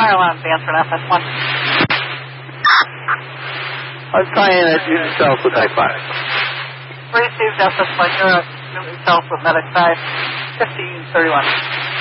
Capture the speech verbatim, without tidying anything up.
Fire alarm, Banford, F S one. I'm trying at Newton South with Night five. Received F S one, you're at Newton South with Medic five, fifteen thirty-one.